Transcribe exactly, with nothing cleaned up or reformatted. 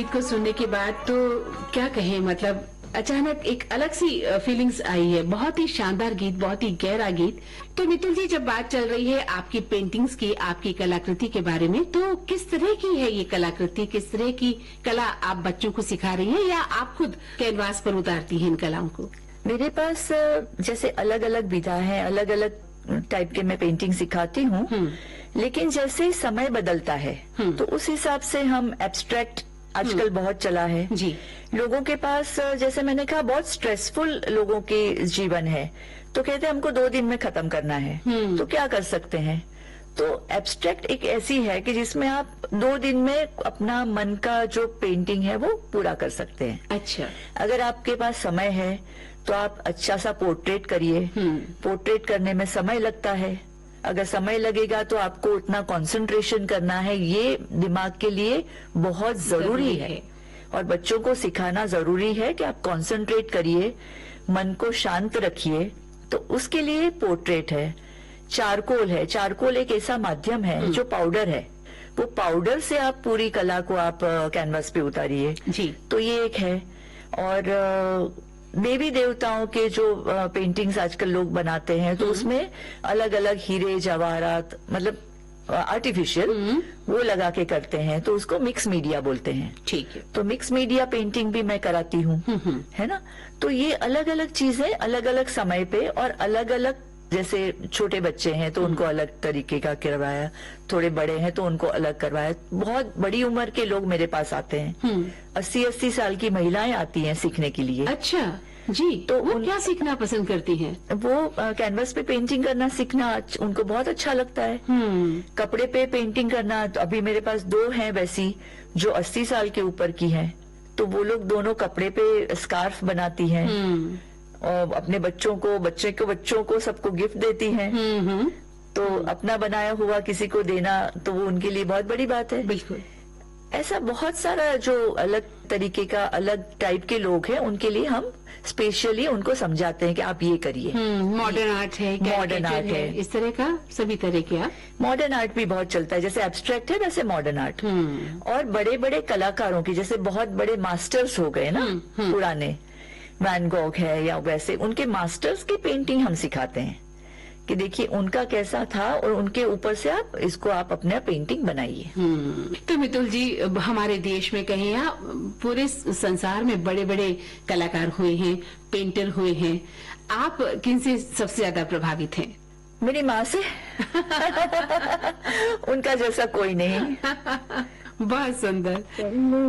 गीत को सुनने के बाद तो क्या कहें, मतलब अचानक एक अलग सी फीलिंग्स आई है। बहुत ही शानदार गीत, बहुत ही गहरा गीत। तो मितुल जी, जब बात चल रही है आपकी पेंटिंग्स की, आपकी कलाकृति के बारे में, तो किस तरह की है ये कलाकृति? किस तरह की कला आप बच्चों को सिखा रही हैं या आप खुद कैनवास पर उतारती हैं इन कलाओं को? मेरे पास जैसे अलग अलग विधा है, अलग अलग टाइप के मैं पेंटिंग सिखाती हूँ, लेकिन जैसे समय बदलता है तो उस हिसाब से हम एब्स्ट्रैक्ट आजकल बहुत चला है जी। लोगों के पास, जैसे मैंने कहा, बहुत स्ट्रेसफुल लोगों के जीवन है, तो कहते हैं हमको दो दिन में खत्म करना है, तो क्या कर सकते हैं? तो एब्स्ट्रैक्ट एक ऐसी है कि जिसमें आप दो दिन में अपना मन का जो पेंटिंग है वो पूरा कर सकते हैं। अच्छा। अगर आपके पास समय है तो आप अच्छा सा पोर्ट्रेट करिए। पोर्ट्रेट करने में समय लगता है, अगर समय लगेगा तो आपको उतना कंसंट्रेशन करना है, ये दिमाग के लिए बहुत जरूरी है, है। और बच्चों को सिखाना जरूरी है कि आप कंसंट्रेट करिए, मन को शांत रखिए। तो उसके लिए पोर्ट्रेट है। चारकोल है। चारकोल एक ऐसा माध्यम है जो पाउडर है, वो पाउडर से आप पूरी कला को आप कैनवास पे उतारिए जी। तो ये एक है। और देवी देवताओं के जो पेंटिंग्स आजकल लोग बनाते हैं तो उसमें अलग अलग हीरे जवाहरात, मतलब आर्टिफिशियल, वो लगा के करते हैं, तो उसको मिक्स मीडिया बोलते हैं। ठीक है। तो मिक्स मीडिया पेंटिंग भी मैं कराती हूँ, है ना। तो ये अलग अलग चीजें अलग अलग समय पे और अलग अलग, जैसे छोटे बच्चे हैं तो उनको अलग तरीके का करवाया, थोड़े बड़े हैं तो उनको अलग करवाया, बहुत बड़ी उम्र के लोग मेरे पास आते हैं, अस्सी अस्सी साल की महिलाएं आती हैं सीखने के लिए। अच्छा जी। तो वो उन... क्या सीखना पसंद करती हैं? वो कैनवास पे पेंटिंग करना सीखना उनको बहुत अच्छा लगता है। कपड़े पे पेंटिंग करना, तो अभी मेरे पास दो हैं वैसी जो अस्सी साल के ऊपर की हैं, तो वो लोग दोनों कपड़े पे स्कार्फ बनाती हैं और अपने बच्चों को, बच्चे को, बच्चों को सबको गिफ्ट देती हैं। तो अपना बनाया हुआ किसी को देना तो वो उनके लिए बहुत बड़ी बात है। बिल्कुल। ऐसा बहुत सारा जो अलग तरीके का, अलग टाइप के लोग हैं, उनके लिए हम स्पेशली उनको समझाते हैं कि आप ये करिए। मॉडर्न आर्ट है, मॉडर्न आर्ट है, इस तरह का सभी तरह के। आप मॉडर्न आर्ट भी बहुत चलता है, जैसे एब्स्ट्रैक्ट है वैसे मॉडर्न आर्ट। और बड़े बड़े कलाकारों की, जैसे बहुत बड़े मास्टर्स हो गए ना पुराने, वैन गॉग है या वैसे, उनके मास्टर्स की पेंटिंग हम सिखाते हैं कि देखिए उनका कैसा था और उनके ऊपर से आप इसको आप अपना पेंटिंग बनाइए। तो मितुल जी, हमारे देश में कहें या पूरे संसार में बड़े बड़े कलाकार हुए हैं, पेंटर हुए हैं, आप किन से सबसे ज्यादा प्रभावित हैं? मेरी माँ से। उनका जैसा कोई नहीं। बहुत सुंदर।